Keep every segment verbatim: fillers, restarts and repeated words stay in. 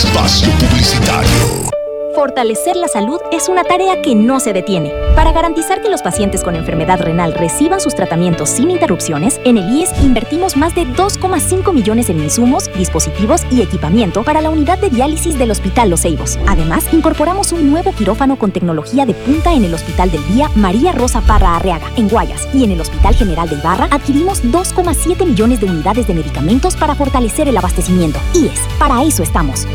Espacio publicitario. Fortalecer la salud es una tarea que no se detiene. Para garantizar que los pacientes con enfermedad renal reciban sus tratamientos sin interrupciones, en el I E S invertimos más de dos coma cinco millones en insumos, dispositivos y equipamiento para la unidad de diálisis del Hospital Los Ceibos. Además, incorporamos un nuevo quirófano con tecnología de punta en el Hospital del Día María Rosa Parra Arriaga, en Guayas, y en el Hospital General de Ibarra adquirimos dos coma siete millones de unidades de medicamentos para fortalecer el abastecimiento. I E S, para eso estamos.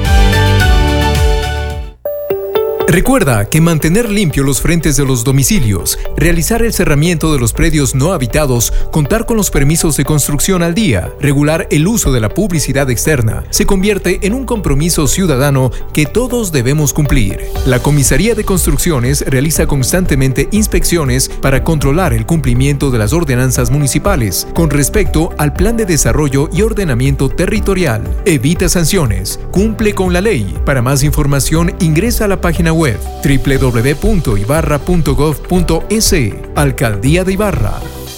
Recuerda que mantener limpio los frentes de los domicilios, realizar el cerramiento de los predios no habitados, contar con los permisos de construcción al día, regular el uso de la publicidad externa, se convierte en un compromiso ciudadano que todos debemos cumplir. La Comisaría de Construcciones realiza constantemente inspecciones para controlar el cumplimiento de las ordenanzas municipales con respecto al Plan de Desarrollo y Ordenamiento Territorial. Evita sanciones, cumple con la ley. Para más información ingresa a la página web web doble u doble u doble u punto ibarra punto gov punto es. Alcaldía de Ibarra.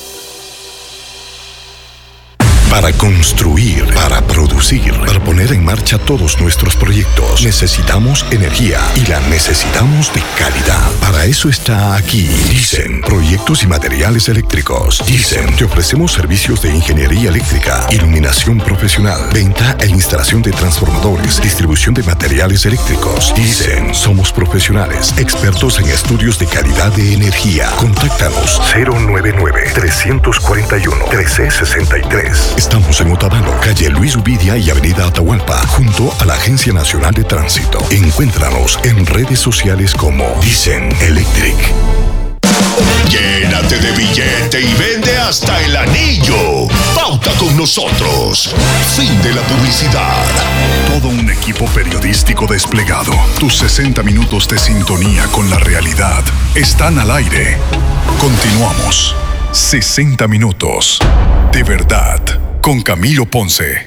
Para construir, para producir, para poner en marcha todos nuestros proyectos, necesitamos energía y la necesitamos de calidad. Para eso está aquí Dicen Proyectos y Materiales Eléctricos. Dicen, te ofrecemos servicios de ingeniería eléctrica, iluminación profesional, venta e instalación de transformadores, distribución de materiales eléctricos. Dicen, somos profesionales, expertos en estudios de calidad de energía. Contáctanos cero nueve nueve, tres cuatro uno, uno tres seis tres. Estamos en Otavalo, calle Luis Ubidia y avenida Atahualpa, junto a la Agencia Nacional de Tránsito. Encuéntranos en redes sociales como Dicen Electric. Llénate de billete y vende hasta el anillo. Pauta con nosotros. Fin de la publicidad. Todo un equipo periodístico desplegado. Tus sesenta minutos de sintonía con la realidad están al aire. Continuamos. sesenta minutos de verdad con Camilo Ponce.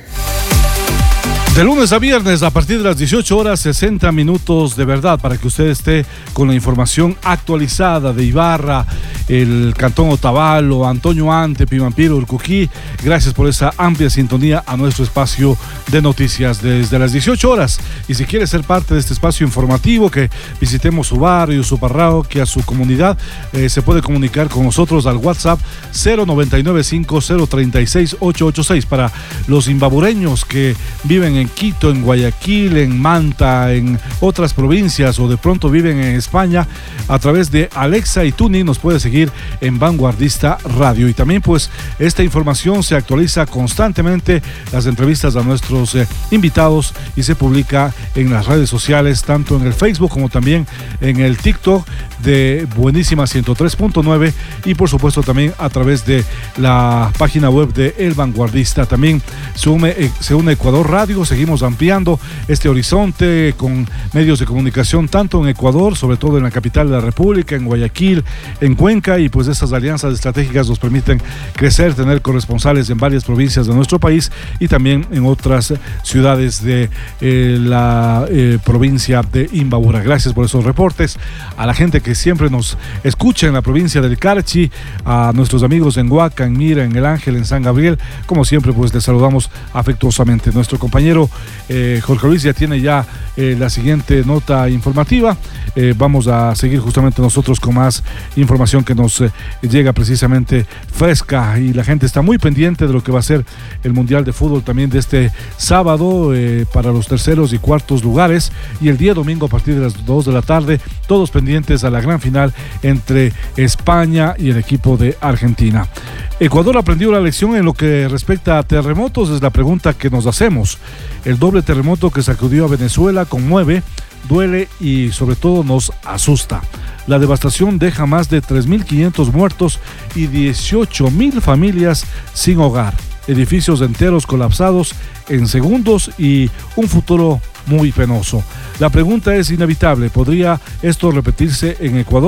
De lunes a viernes a partir de las dieciocho horas, sesenta minutos de verdad para que usted esté con la información actualizada de Ibarra, el Cantón Otavalo, Antonio Ante, Pimampiro, Urcuquí. Gracias por esa amplia sintonía a nuestro espacio de noticias desde las dieciocho horas. Y si quiere ser parte de este espacio informativo, que visitemos su barrio, su parroquia, su comunidad, eh, se puede comunicar con nosotros al WhatsApp cero nueve nueve cinco cero tres seis ocho ocho seis para los imbabureños que viven en en Quito, en Guayaquil, en Manta, en otras provincias o de pronto viven en España. A través de Alexa y Tuning nos puede seguir en Vanguardista Radio. Y también pues esta información se actualiza constantemente, las entrevistas a nuestros eh, invitados, y se publica en las redes sociales, tanto en el Facebook como también en el TikTok de Buenísima ciento tres punto nueve, y por supuesto también a través de la página web de El Vanguardista. También se une, eh, se une Ecuador Radio. Seguimos ampliando este horizonte con medios de comunicación tanto en Ecuador, sobre todo en la capital de la República, en Guayaquil, en Cuenca, y pues estas alianzas estratégicas nos permiten crecer, tener corresponsales en varias provincias de nuestro país y también en otras ciudades de eh, la eh, provincia de Imbabura. Gracias por esos reportes a la gente que siempre nos escucha en la provincia del Carchi, a nuestros amigos en Huaca, en Mira, en El Ángel, en San Gabriel. Como siempre pues les saludamos afectuosamente. Nuestro compañero eh, Jorge Luis ya tiene ya eh, la siguiente nota informativa. Eh, vamos a seguir justamente nosotros con más información que nos eh, llega precisamente fresca, y la gente está muy pendiente de lo que va a ser el Mundial de Fútbol también de este sábado eh, para los terceros y cuartos lugares, y el día domingo a partir de las dos de la tarde, todos pendientes a la gran final entre España y el equipo de Argentina. ¿Ecuador aprendió la lección en lo que respecta a terremotos? Es la pregunta que nos hacemos. El doble terremoto que sacudió a Venezuela conmueve, duele y sobre todo nos asusta. La devastación deja más de tres mil quinientos muertos y dieciocho mil familias sin hogar, edificios enteros colapsados en segundos y un futuro muy penoso. La pregunta es inevitable: ¿podría esto repetirse en Ecuador?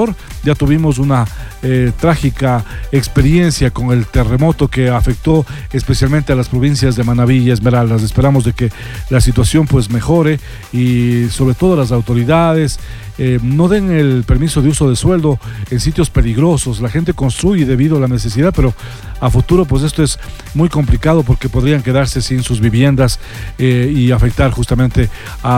ya tuvimos una eh, trágica experiencia con el terremoto que afectó especialmente a las provincias de Manabí y Esmeraldas. Esperamos de que la situación pues mejore y sobre todo las autoridades Eh, no den el permiso de uso de suelo en sitios peligrosos. La gente construye debido a la necesidad, pero a futuro pues esto es muy complicado porque podrían quedarse sin sus viviendas eh, y afectar justamente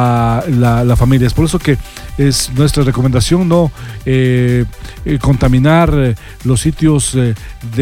a la, la familia. Es por eso que es nuestra recomendación no eh, eh, contaminar eh, los sitios eh,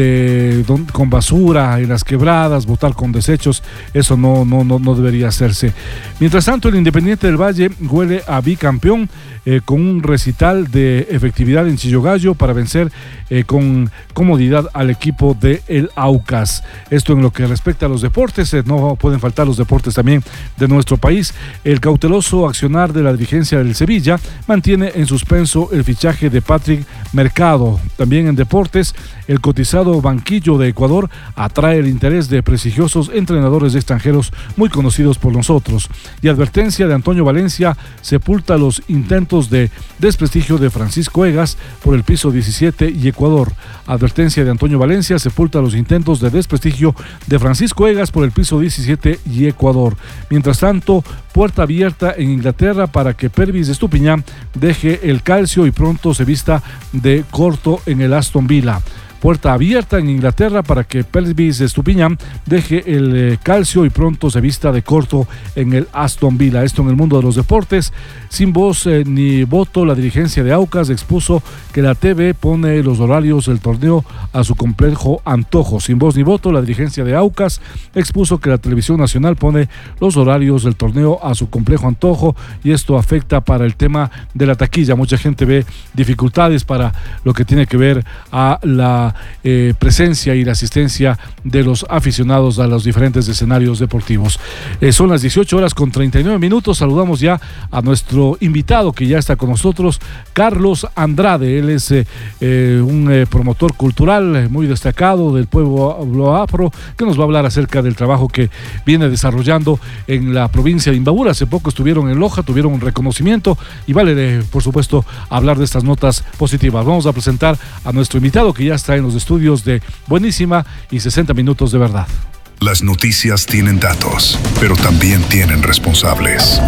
de, don, con basura en las quebradas, botar con desechos. Eso no, no, no, no debería hacerse. Mientras tanto, el Independiente del Valle huele a bicampeón eh, con un recital de efectividad en Chillogallo para vencer eh, con comodidad al equipo de el Aucas. Esto en lo que respecta a los deportes, eh, no pueden faltar los deportes también de nuestro país. El cauteloso accionar de la dirigencia del Sevilla mantiene en suspenso el fichaje de Patrick Mercado. También en deportes, el cotizado banquillo de Ecuador atrae el interés de prestigiosos entrenadores extranjeros muy conocidos por nosotros. Y advertencia de Antonio Valencia sepulta los intentos de desprestigio de Francisco Egas por el piso diecisiete y Ecuador. Advertencia de Antonio Valencia sepulta los intentos de desprestigio de Francisco Egas por el piso diecisiete y Ecuador. Mientras tanto, puerta abierta en Inglaterra para que Pervis Estupiñán deje el Calcio y pronto se vista de corto en el Aston Villa. Puerta abierta en Inglaterra para que Pervis Estupiñán deje el eh, Calcio y pronto se vista de corto en el Aston Villa. Esto en el mundo de los deportes. Sin voz eh, ni voto, la dirigencia de Aucas expuso que la T V pone los horarios del torneo a su complejo antojo. Sin voz ni voto, la dirigencia de Aucas expuso que la televisión nacional pone los horarios del torneo a su complejo antojo y esto afecta para el tema de la taquilla. Mucha gente ve dificultades para lo que tiene que ver a la Eh, presencia y la asistencia de los aficionados a los diferentes escenarios deportivos. Eh, son las dieciocho horas con treinta y nueve minutos. Saludamos ya a nuestro invitado que ya está con nosotros, Carlos Andrade. Él es eh, eh, un eh, promotor cultural eh, muy destacado del pueblo afro, que nos va a hablar acerca del trabajo que viene desarrollando en la provincia de Imbabura. Hace poco estuvieron en Loja, tuvieron un reconocimiento y vale, eh, por supuesto, hablar de estas notas positivas. Vamos a presentar a nuestro invitado que ya está en los estudios de Buenísima y sesenta minutos de verdad. Las noticias tienen datos, pero también tienen responsables.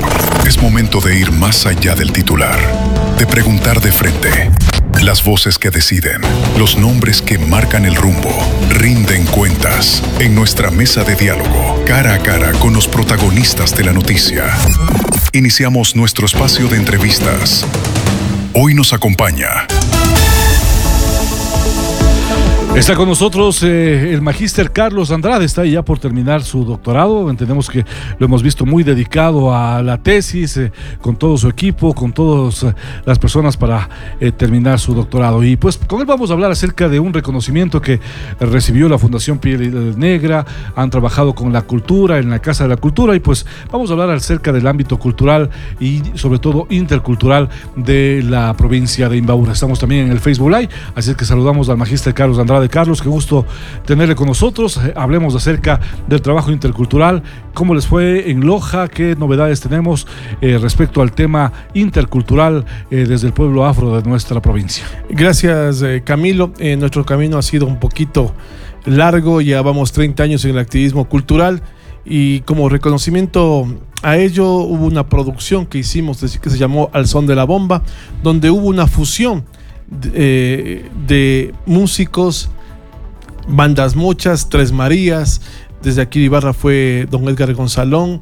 Es momento de ir más allá del titular, de preguntar de frente. Las voces que deciden, los nombres que marcan el rumbo, rinden cuentas en nuestra mesa de diálogo, cara a cara con los protagonistas de la noticia. Iniciamos nuestro espacio de entrevistas. Hoy nos acompaña... Está con nosotros eh, el magíster Carlos Andrade, está ya por terminar su doctorado. Entendemos que lo hemos visto muy dedicado a la tesis, eh, con todo su equipo, con todas eh, las personas para eh, terminar su doctorado. Y pues con él vamos a hablar acerca de un reconocimiento que recibió la Fundación Piel Negra. Han trabajado con la cultura, en la Casa de la Cultura, y pues vamos a hablar acerca del ámbito cultural y sobre todo intercultural de la provincia de Imbabura. Estamos también en el Facebook Live, así es que saludamos al magíster Carlos Andrade. Carlos, qué gusto tenerle con nosotros. Hablemos acerca del trabajo intercultural. ¿Cómo les fue en Loja? ¿Qué novedades tenemos eh, respecto al tema intercultural eh, desde el pueblo afro de nuestra provincia? Gracias, eh, Camilo. Eh, nuestro camino ha sido un poquito largo. Ya vamos treinta años en el activismo cultural y como reconocimiento a ello hubo una producción que hicimos que se llamó Al Son de la Bomba, donde hubo una fusión de, eh, de músicos, bandas mochas, Tres Marías, desde aquí de Ibarra fue don Edgar Gonzalón,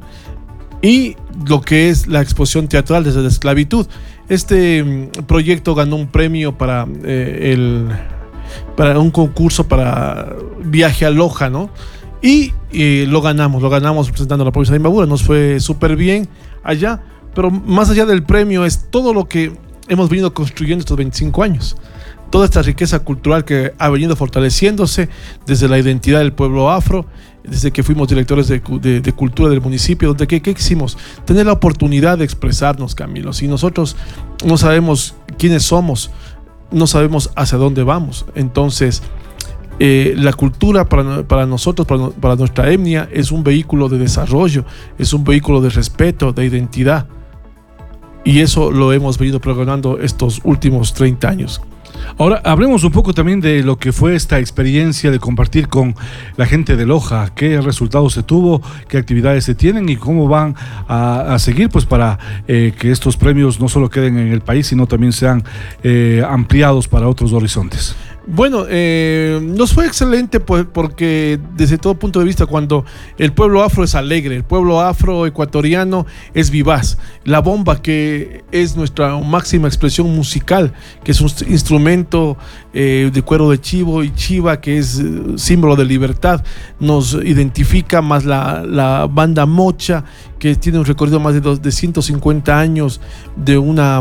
y lo que es la exposición teatral desde la esclavitud. Este mm, proyecto ganó un premio para, eh, el, para un concurso para viaje a Loja, ¿no? Y eh, lo ganamos, lo ganamos representando a la provincia de Imbabura. Nos fue súper bien allá, pero más allá del premio es todo lo que hemos venido construyendo estos veinticinco años. Toda esta riqueza cultural que ha venido fortaleciéndose desde la identidad del pueblo afro, desde que fuimos directores de, de, de cultura del municipio, donde ¿qué, qué quisimos? Tener la oportunidad de expresarnos, Camilo. Si nosotros no sabemos quiénes somos, no sabemos hacia dónde vamos. Entonces, eh, la cultura para, para nosotros, para, para nuestra etnia, es un vehículo de desarrollo, es un vehículo de respeto, de identidad. Y eso lo hemos venido programando estos últimos treinta años. Ahora, hablemos un poco también de lo que fue esta experiencia de compartir con la gente de Loja, qué resultados se tuvo, qué actividades se tienen y cómo van a, a seguir pues para eh, que estos premios no solo queden en el país, sino también sean eh, ampliados para otros horizontes. Bueno, eh, nos fue excelente pues, porque desde todo punto de vista, cuando el pueblo afro es alegre, el pueblo afroecuatoriano es vivaz, la bomba, que es nuestra máxima expresión musical, que es un instrumento eh, de cuero de chivo y chiva, que es eh, símbolo de libertad, nos identifica, más la, la banda mocha, que tiene un recorrido más de, dos, de ciento cincuenta años de una,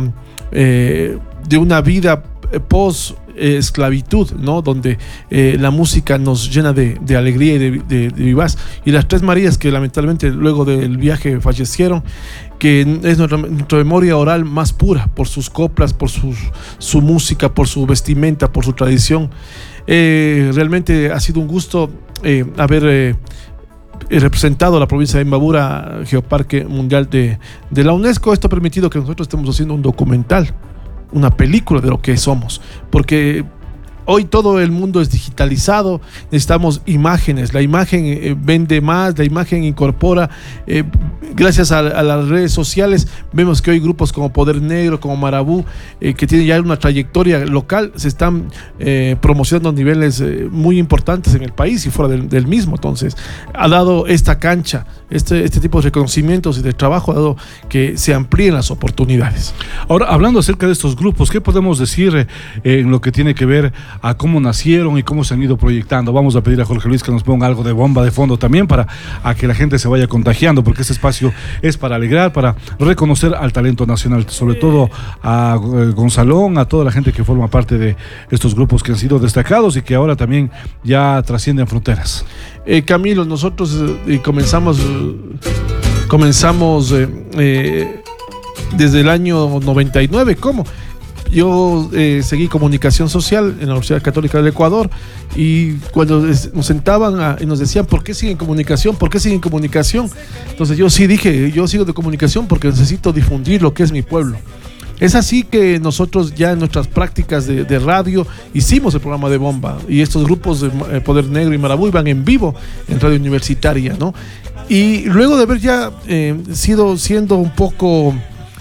eh, de una vida post Eh, esclavitud, ¿no? Donde eh, la música nos llena de, de alegría y de, de, de vivaz. Y las Tres Marías, que lamentablemente luego del viaje fallecieron, que es nuestra, nuestra memoria oral más pura, por sus coplas, por sus, su música, por su vestimenta, por su tradición. Eh, realmente ha sido un gusto eh, haber eh, representado a la provincia de Imbabura, Geoparque Mundial de, de la UNESCO. Esto ha permitido que nosotros estemos haciendo un documental, una película de lo que somos, porque hoy todo el mundo es digitalizado, necesitamos imágenes, la imagen eh, vende más, la imagen incorpora, eh, gracias a, a las redes sociales vemos que hoy grupos como Poder Negro, como Marabú, eh, que tienen ya una trayectoria local, se están eh, promocionando a niveles eh, muy importantes en el país y fuera del, del mismo. Entonces ha dado esta cancha, este, este tipo de reconocimientos y de trabajo, ha dado que se amplíen las oportunidades. Ahora, hablando acerca de estos grupos, ¿qué podemos decir eh, en lo que tiene que ver a cómo nacieron y cómo se han ido proyectando? Vamos a pedir a Jorge Luis que nos ponga algo de bomba de fondo también para a que la gente se vaya contagiando, porque este espacio es para alegrar, para reconocer al talento nacional, sobre todo a eh, Gonzalón, a toda la gente que forma parte de estos grupos que han sido destacados y que ahora también ya trascienden fronteras. Eh, Camilo, nosotros eh, comenzamos, eh, comenzamos eh, eh, desde el año noventa y nueve, ¿cómo? Yo eh, seguí comunicación social en la Universidad Católica del Ecuador, y cuando nos sentaban a, y nos decían, ¿por qué siguen comunicación? ¿Por qué siguen comunicación? Entonces yo sí dije, yo sigo de comunicación porque necesito difundir lo que es mi pueblo. Es así que nosotros ya en nuestras prácticas de, de radio hicimos el programa de bomba, y estos grupos de eh, Poder Negro y Marabú iban en vivo en radio universitaria, ¿no? Y luego de haber ya eh, sido siendo un poco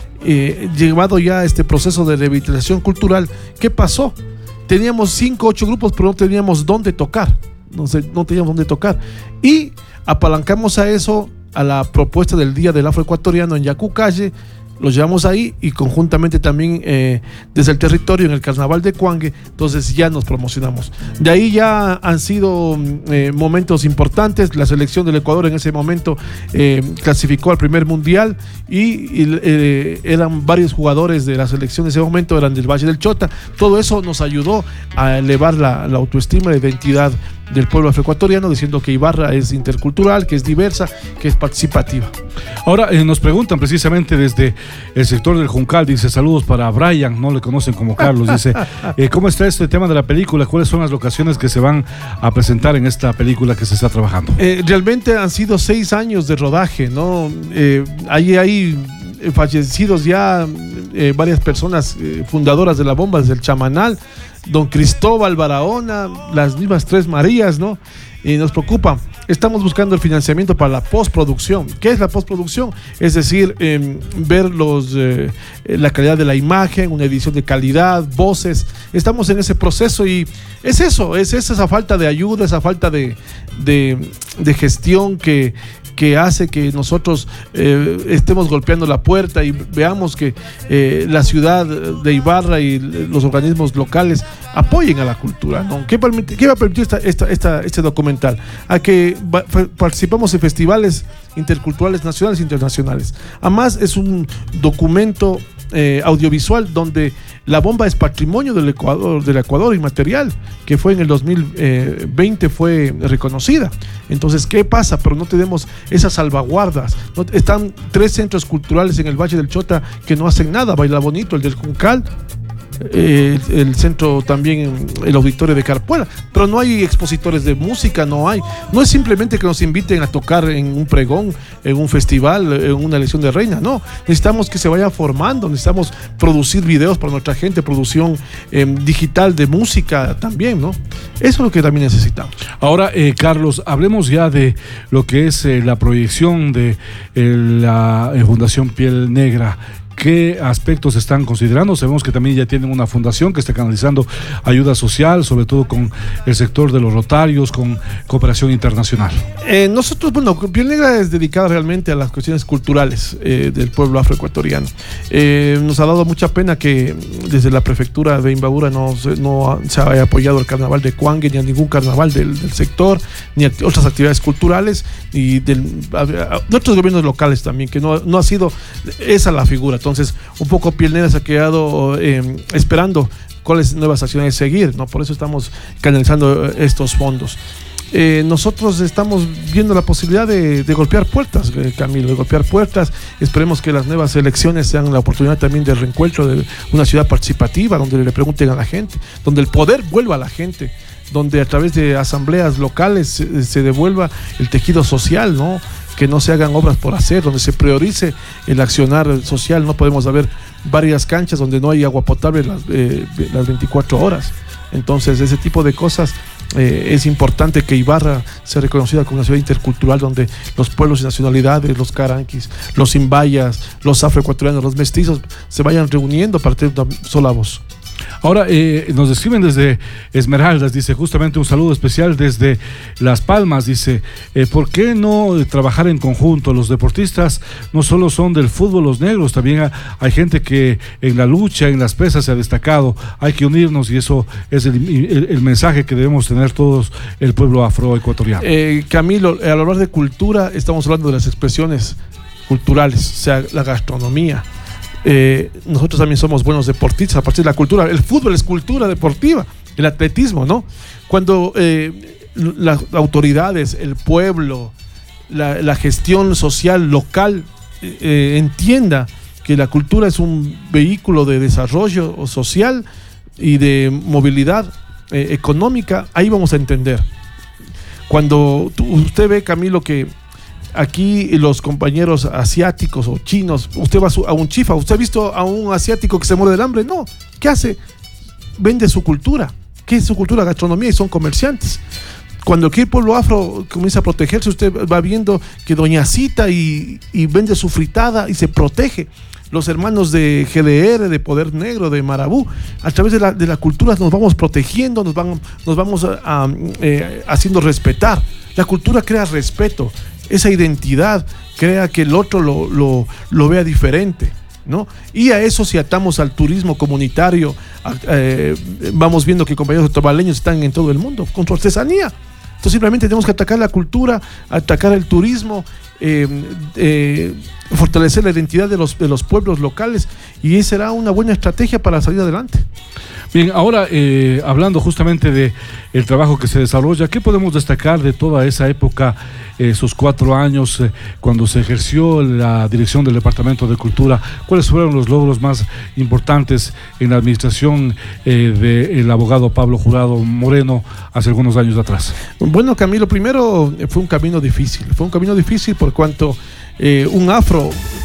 eh, llevado ya este proceso de revitalización cultural, ¿qué pasó? Teníamos cinco, ocho grupos, pero no teníamos dónde tocar, no, sé, no teníamos dónde tocar, y apalancamos a eso, a la propuesta del Día del Afroecuatoriano en Yacucalle. Los llevamos ahí, y conjuntamente también eh, desde el territorio en el Carnaval de Cuangue. Entonces ya nos promocionamos. De ahí ya han sido eh, momentos importantes. La selección del Ecuador en ese momento eh, clasificó al primer mundial, y, y eh, eran varios jugadores de la selección de ese momento, eran del Valle del Chota. Todo eso nos ayudó a elevar la, la autoestima, la identidad del pueblo afroecuatoriano, diciendo que Ibarra es intercultural, que es diversa, que es participativa. Ahora eh, nos preguntan precisamente desde el sector del Juncal, dice saludos para Brian, no le conocen como Carlos, dice eh, ¿cómo está este tema de la película? ¿Cuáles son las locaciones que se van a presentar en esta película que se está trabajando? Eh, realmente han sido seis años de rodaje, ¿no? Eh, ahí hay fallecidos ya eh, varias personas eh, fundadoras de la bomba, desde el Chamanal, don Cristóbal Barahona, las mismas Tres Marías, ¿no? Y nos preocupa. Estamos buscando el financiamiento para la postproducción. ¿Qué es la postproducción? Es decir, eh, ver los, eh, la calidad de la imagen, una edición de calidad, voces. Estamos en ese proceso, y es eso, es esa falta de ayuda, esa falta de, de, de gestión que, que hace que nosotros eh, estemos golpeando la puerta y veamos que eh, la ciudad de Ibarra y los organismos locales apoyen a la cultura, ¿no? ¿Qué, permite, qué va a permitir esta, esta, esta, este documental? A que va, participamos en festivales interculturales nacionales e internacionales. Además, es un documento eh, audiovisual donde la bomba es patrimonio del Ecuador, del Ecuador inmaterial, que fue en el dos mil veinte fue reconocida. Entonces, ¿qué pasa? Pero no tenemos esas salvaguardas. No, están tres centros culturales en el Valle del Chota que no hacen nada. Baila Bonito, el del Juncal, eh, el, el centro también, el auditorio de Carpuela, pero no hay expositores de música, no hay. No es simplemente que nos inviten a tocar en un pregón, en un festival, en una elección de reina, no. Necesitamos que se vaya formando, necesitamos producir videos para nuestra gente, producción eh, digital de música también, ¿no? Eso es lo que también necesitamos. Ahora, eh, Carlos, hablemos ya de lo que es eh, la proyección de eh, la eh, Fundación Piel Negra. ¿Qué aspectos están considerando? Sabemos que también ya tienen una fundación que está canalizando ayuda social, sobre todo con el sector de los rotarios, con cooperación internacional. Eh, nosotros, bueno, Piel Negra es dedicada realmente a las cuestiones culturales eh, del pueblo afroecuatoriano. Eh, nos ha dado mucha pena que desde la prefectura de Imbabura no, no se haya apoyado el carnaval de Cuangue, ni a ningún carnaval del, del sector, ni a otras actividades culturales, y del, a, a, de otros gobiernos locales también, que no, no ha sido esa la figura. Entonces, un poco Piel Negra se ha quedado eh, esperando cuáles nuevas acciones seguir, ¿no? Por eso estamos canalizando estos fondos. Eh, nosotros estamos viendo la posibilidad de, de golpear puertas, eh, Camilo, de golpear puertas. Esperemos que las nuevas elecciones sean la oportunidad también de reencuentro de una ciudad participativa, donde le pregunten a la gente, donde el poder vuelva a la gente, donde a través de asambleas locales se, se devuelva el tejido social, ¿no? Que no se hagan obras por hacer, donde se priorice el accionar social. No podemos haber varias canchas donde no hay agua potable las, eh, las veinticuatro horas. Entonces, ese tipo de cosas, eh, es importante que Ibarra sea reconocida como una ciudad intercultural donde los pueblos y nacionalidades, los caranquis, los imbayas, los afroecuatorianos, los mestizos se vayan reuniendo para tener una sola voz. Ahora, eh, nos escriben desde Esmeraldas, dice, justamente un saludo especial desde Las Palmas, dice, eh, ¿por qué no trabajar en conjunto? Los deportistas no solo son del fútbol los negros, también hay gente que en la lucha, en las pesas se ha destacado, hay que unirnos, y eso es el, el, el mensaje que debemos tener todos el pueblo afroecuatoriano. Eh, Camilo, al hablar de cultura, estamos hablando de las expresiones culturales, o sea, la gastronomía. Eh, nosotros también somos buenos deportistas a partir de la cultura. El fútbol es cultura deportiva, el atletismo, ¿no? Cuando eh, las autoridades, el pueblo, la, la gestión social local eh, entienda que la cultura es un vehículo de desarrollo social y de movilidad eh, económica, ahí vamos a entender. Cuando tú, usted ve, Camilo, que aquí los compañeros asiáticos o chinos, usted va a un chifa, ¿usted ha visto a un asiático que se muere del hambre? No. ¿Qué hace? Vende su cultura. ¿Qué es su cultura? Gastronomía, y son comerciantes. Cuando aquí el pueblo afro comienza a protegerse, usted va viendo que Doña Cita y, y vende su fritada y se protege. Los hermanos de G D R, de Poder Negro, de Marabú, a través de la, de la cultura nos vamos protegiendo, nos, van, nos vamos a, a, eh, haciendo respetar. La cultura crea respeto. Esa identidad crea que el otro lo, lo, lo vea diferente, ¿no? Y a eso, si atamos al turismo comunitario, a, eh, vamos viendo que compañeros tobaleños están en todo el mundo con su artesanía. Entonces simplemente tenemos que atacar la cultura, atacar el turismo, eh, eh, fortalecer la identidad de los, de los pueblos locales, y esa será una buena estrategia para salir adelante. Bien, ahora eh, hablando justamente de el trabajo que se desarrolla, ¿qué podemos destacar de toda esa época, eh, esos cuatro años eh, cuando se ejerció la dirección del Departamento de Cultura? ¿Cuáles fueron los logros más importantes en la administración eh, del abogado Pablo Jurado Moreno hace algunos años atrás? Bueno, Camilo, primero fue un camino difícil, fue un camino difícil por cuanto eh, un afro,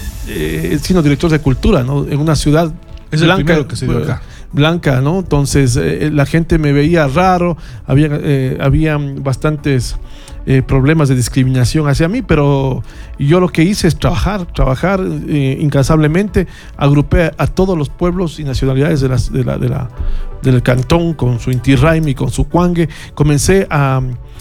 eh, siendo director de cultura, ¿no? En una ciudad es blanca, el primero que se dio acá. Blanca, ¿no? Entonces eh, la gente me veía raro, había, eh, había bastantes eh, problemas de discriminación hacia mí, pero yo lo que hice es trabajar, trabajar eh, incansablemente, agrupé a todos los pueblos y nacionalidades de la, de la, de la, del cantón con su Inti Raymi, con su Cuangue, comencé a...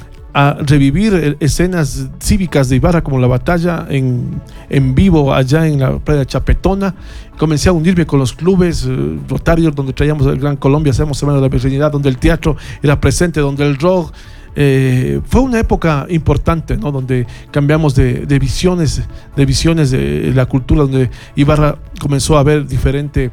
a revivir escenas cívicas de Ibarra como la batalla en, en vivo allá en la playa Chapetona. Comencé a unirme con los clubes eh, rotarios donde traíamos el Gran Colombia, hacíamos Semana de la Virginidad, donde el teatro era presente, donde el rock. Eh, fue una época importante, ¿no? Donde cambiamos de, de visiones, de visiones de la cultura, donde Ibarra comenzó a ver diferente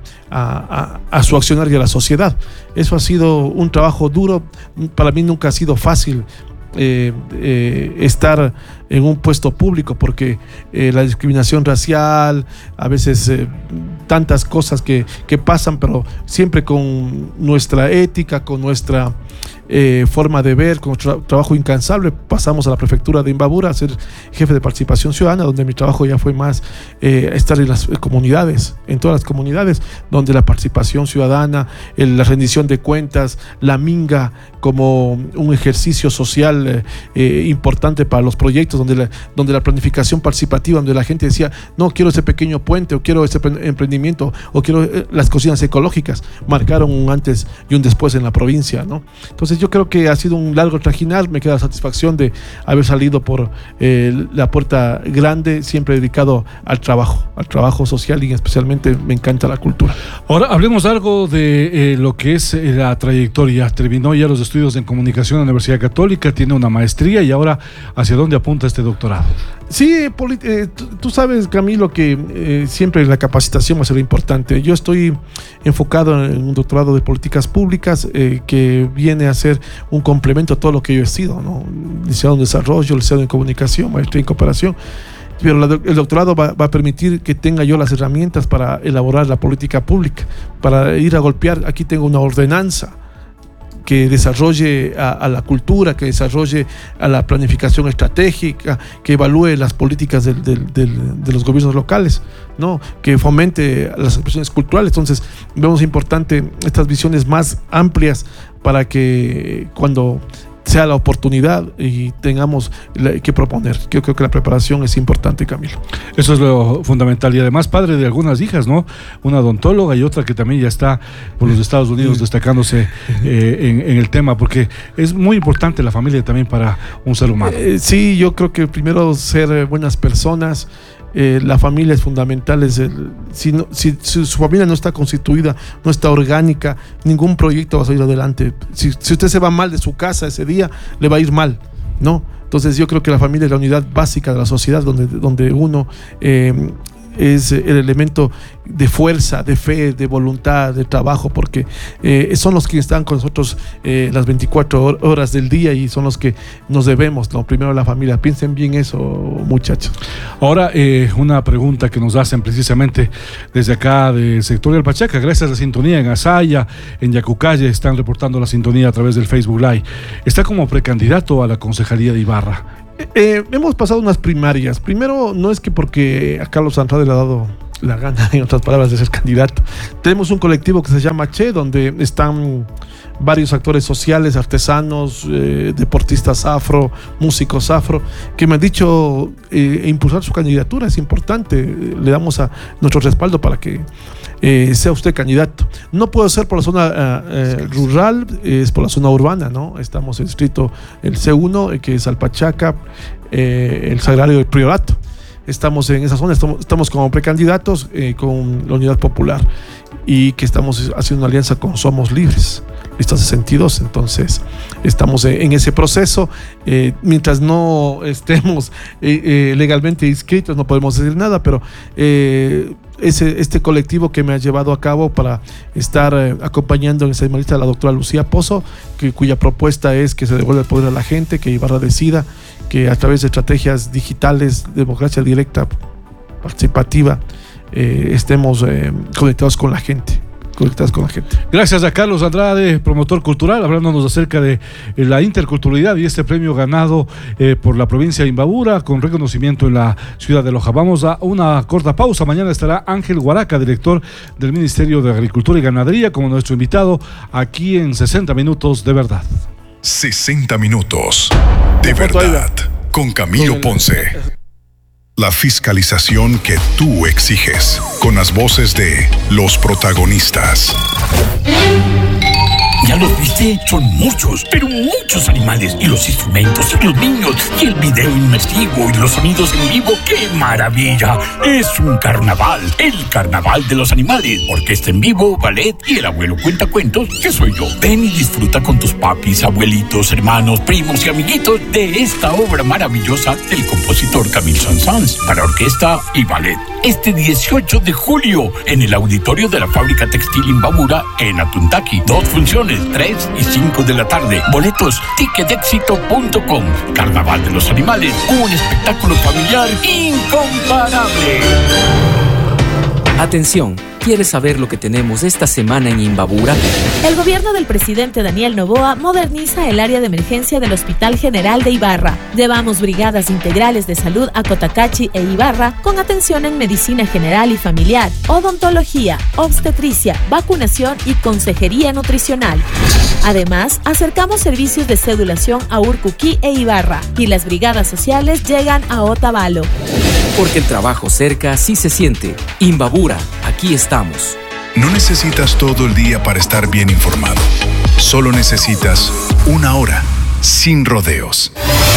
a, a, a su accionar y a la sociedad. Eso ha sido un trabajo duro, para mí nunca ha sido fácil. Eh, eh, estar en un puesto público, porque eh, la discriminación racial, a veces eh, tantas cosas que, que pasan, pero siempre con nuestra ética, con nuestra eh, forma de ver, con nuestro tra- trabajo incansable, pasamos a la prefectura de Imbabura a ser jefe de participación ciudadana, donde mi trabajo ya fue más eh, estar en las comunidades, en todas las comunidades, donde la participación ciudadana, el, la rendición de cuentas, la minga como un ejercicio social eh, eh, importante para los proyectos, donde la, donde la planificación participativa, donde la gente decía, no, quiero ese pequeño puente, o quiero ese emprendimiento, o quiero eh, las cocinas ecológicas, marcaron un antes y un después en la provincia, ¿no? Entonces yo creo que ha sido un largo trajinar, me queda la satisfacción de haber salido por eh, la puerta grande, siempre dedicado al trabajo, al trabajo social, y especialmente me encanta la cultura. Ahora hablemos algo de eh, lo que es eh, la trayectoria. Terminó ya los estudios en comunicación en la Universidad Católica, tiene una maestría, y ahora ¿hacia dónde apunta este doctorado? Sí, polit- eh, tú, tú sabes, Camilo, que eh, siempre la capacitación va a ser importante. Yo estoy enfocado en un doctorado de políticas públicas eh, que viene a ser un complemento a todo lo que yo he sido, ¿no? Licenciado en desarrollo, licenciado en comunicación, maestría en cooperación. Pero la, el doctorado va, va a permitir que tenga yo las herramientas para elaborar la política pública, para ir a golpear. Aquí tengo una ordenanza que desarrolle a, a la cultura, que desarrolle a la planificación estratégica, que evalúe las políticas del, del, del, de los gobiernos locales, ¿no? Que fomente las expresiones culturales. Entonces vemos importante estas visiones más amplias para que cuando sea la oportunidad y tengamos que proponer. Yo creo que la preparación es importante, Camilo. Eso es lo fundamental. Y además padre de algunas hijas, ¿no? Una odontóloga y otra que también ya está por los Estados Unidos destacándose eh, en, en el tema, porque es muy importante la familia también para un ser humano. Eh, sí, yo creo que primero ser buenas personas. Eh, la familia es fundamental. Es el, si, no, si, si su familia no está constituida, no está orgánica, ningún proyecto va a salir adelante. Si, si usted se va mal de su casa ese día, le va a ir mal, ¿no? Entonces yo creo que la familia es la unidad básica de la sociedad, donde, donde uno eh, es el elemento de fuerza, de fe, de voluntad, de trabajo, porque eh, son los que están con nosotros eh, las veinticuatro horas del día, y son los que nos debemos, ¿no? Primero la familia. Piensen bien eso, muchachos. Ahora, eh, una pregunta que nos hacen precisamente desde acá del sector del Pachaca. Gracias a la sintonía en Azaya, en Yacucalle, están reportando la sintonía a través del Facebook Live. Está como precandidato a la concejalía de Ibarra. Eh, hemos pasado unas primarias. Primero, no es que porque a Carlos Andrade le ha dado la gana, en otras palabras, de ser candidato. Tenemos un colectivo que se llama Che, donde están varios actores sociales, artesanos, eh, deportistas afro, músicos afro, que me han dicho eh, impulsar su candidatura. Es importante. Le damos a nuestro respaldo para que Eh, sea usted candidato. No puede ser por la zona eh, eh, rural, es por la zona urbana, ¿no? Estamos en distrito el C uno, eh, que es Alpachaca, eh, el Sagrario del Priorato. Estamos en esa zona, estamos, estamos como precandidatos eh, con la Unidad Popular, y que estamos haciendo una alianza con Somos Libres, lista sesenta y dos. Entonces estamos en ese proceso. Eh, mientras no estemos eh, eh, legalmente inscritos, no podemos decir nada, pero eh, ese, este colectivo que me ha llevado a cabo para estar eh, acompañando en esa lista a la doctora Lucía Pozo, que, cuya propuesta es que se devuelva el poder a la gente, que Ibarra decida, que a través de estrategias digitales, democracia directa, participativa, eh, estemos eh, conectados con la gente. Conectadas con la gente. Gracias a Carlos Andrade, promotor cultural, hablándonos acerca de eh, la interculturalidad y este premio ganado eh, por la provincia de Imbabura, con reconocimiento en la ciudad de Loja. Vamos a una corta pausa. Mañana estará Ángel Guaraca, director del Ministerio de Agricultura y Ganadería, como nuestro invitado aquí en sesenta minutos de verdad. sesenta minutos de verdad con Camilo Ponce. La fiscalización que tú exiges, con las voces de los protagonistas. ¿Ya los viste? Son muchos, pero muchos animales. Y los instrumentos, y los niños, y el video inmersivo, y los sonidos en vivo. ¡Qué maravilla! Es un carnaval, el carnaval de los animales. Orquesta en vivo, ballet y el abuelo cuenta cuentos, que soy yo. Ven y disfruta con tus papis, abuelitos, hermanos, primos y amiguitos de esta obra maravillosa del compositor Camille Saint-Saëns para orquesta y ballet. Este dieciocho de julio, en el auditorio de la Fábrica Textil Imbabura, en Atuntaqui. Dos funciones. lunes, tres y cinco de la tarde. Boletos ticketexito punto com. Carnaval de los Animales, un espectáculo familiar incomparable. Atención, ¿quieres saber lo que tenemos esta semana en Imbabura? El gobierno del presidente Daniel Noboa moderniza el área de emergencia del Hospital General de Ibarra. Llevamos brigadas integrales de salud a Cotacachi e Ibarra con atención en medicina general y familiar, odontología, obstetricia, vacunación y consejería nutricional. Además, acercamos servicios de cedulación a Urcuquí e Ibarra y las brigadas sociales llegan a Otavalo. Porque el trabajo cerca sí se siente. Imbabura, aquí estamos. No necesitas todo el día para estar bien informado. Solo necesitas una hora, sin rodeos.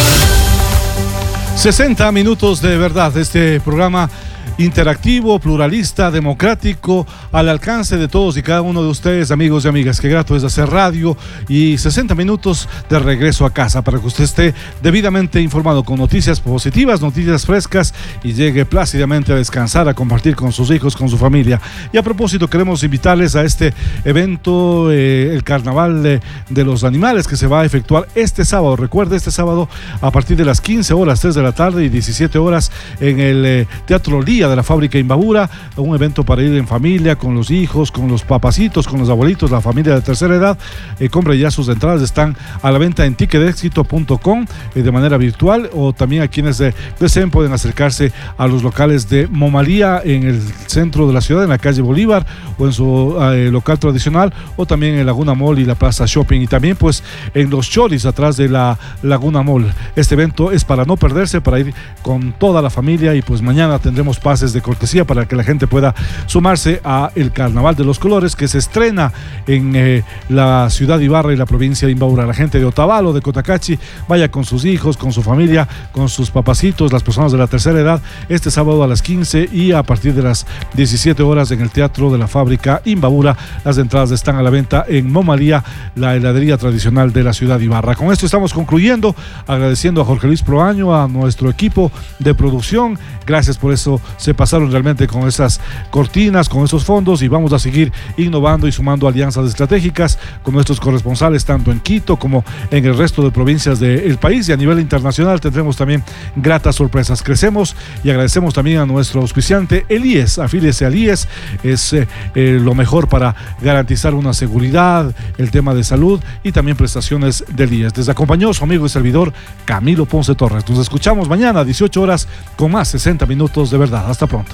sesenta minutos de verdad, este programa interactivo, pluralista, democrático, al alcance de todos y cada uno de ustedes, amigos y amigas. Qué grato es hacer radio y sesenta minutos de regreso a casa para que usted esté debidamente informado con noticias positivas, noticias frescas y llegue plácidamente a descansar, a compartir con sus hijos, con su familia. Y a propósito, queremos invitarles a este evento, eh, el Carnaval de, de los Animales, que se va a efectuar este sábado. Recuerde, este sábado a partir de las quince horas, tres de la tarde y diecisiete horas en el eh, Teatro Lía de la Fábrica Imbabura, un evento para ir en familia, con los hijos, con los papacitos, con los abuelitos, la familia de tercera edad. Eh, compre ya sus entradas, están a la venta en ticketexito punto com eh, de manera virtual, o también a quienes eh, deseen pueden acercarse a los locales de Momalía en el centro de la ciudad, en la calle Bolívar, o en su eh, local tradicional, o también en Laguna Mall y la Plaza Shopping, y también pues en los Choris atrás de la Laguna Mall. Este evento es para no perderse, para ir con toda la familia, y pues mañana tendremos pases de cortesía para que la gente pueda sumarse a el Carnaval de los Colores, que se estrena en eh, la ciudad de Ibarra y la provincia de Imbabura. La gente de Otavalo, de Cotacachi, vaya con sus hijos, con su familia, con sus papacitos, las personas de la tercera edad, este sábado a las quince y a partir de las diecisiete horas en el Teatro de la Fábrica Imbabura. Las entradas están a la venta en Momalía, la heladería tradicional de la ciudad de Ibarra. Con esto estamos concluyendo, agradeciendo a Jorge Luis Proaño, a nuestro equipo de producción. Gracias por eso. Se pasaron realmente con esas cortinas, con esos fondos, y vamos a seguir innovando y sumando alianzas estratégicas con nuestros corresponsales tanto en Quito como en el resto de provincias del país, y a nivel internacional tendremos también gratas sorpresas. Crecemos y agradecemos también a nuestro auspiciante, el I E S. Afíliese al I E S, es eh, eh, lo mejor para garantizar una seguridad, el tema de salud y también prestaciones del I E S. Les acompañó su amigo y servidor Camilo Ponce Torres. Nos escuchamos mañana a dieciocho horas con más sesenta minutos de verdad. Hasta pronto.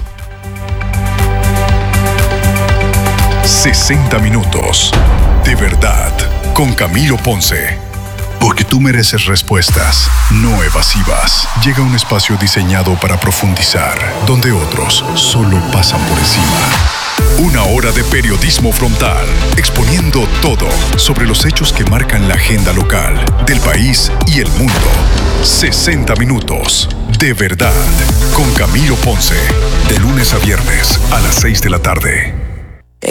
sesenta minutos de verdad con Camilo Ponce. Porque tú mereces respuestas, no evasivas. Llega un espacio diseñado para profundizar, donde otros solo pasan por encima. Una hora de periodismo frontal, exponiendo todo sobre los hechos que marcan la agenda local, del país y el mundo. sesenta minutos de verdad con Camilo Ponce, de lunes a viernes a las seis de la tarde.